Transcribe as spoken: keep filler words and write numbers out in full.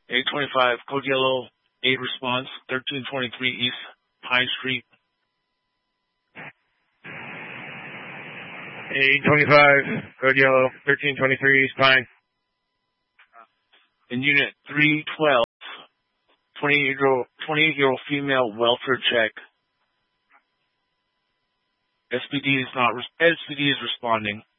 eight twenty-five, Code Yellow, eight response, thirteen twenty-three East Pine Street. eight twenty-five, Code Yellow, thirteen twenty-three East Pine. In Unit three twelve, twenty-eight-year-old female welfare check. S P D is not, S P D is responding.